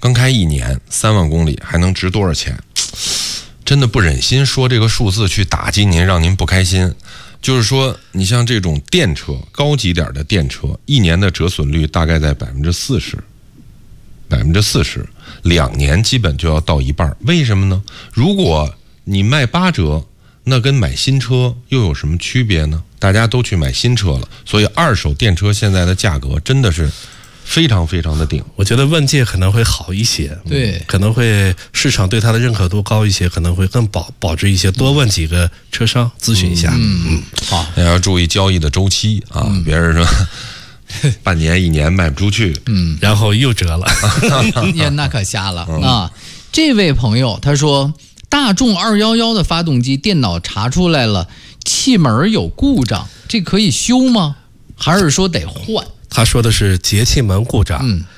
刚开1年3万公里还能值多少钱？真的不忍心说这个数字去打击您，让您不开心。就是说，你像这种电车，高级点的电车，1年的折损率大概在40%，2年基本就要到一半。为什么呢？如果你卖8折，那跟买新车又有什么区别呢？大家都去买新车了，所以二手电车现在的价格真的是非常非常的顶。 我觉得问界可能会好一些， 对， 可能会市场对它的认可度高一些，可能会更保值一些。多问几个车商咨询一下。 好， 也要注意交易的周期啊，别人说半年1年卖不出去， 然后又折了， 那可瞎了啊！这位朋友他说，大众211的发动机电脑查出来了气门有故障，这可以修吗？还是说得换？ 他说的是节气门故障。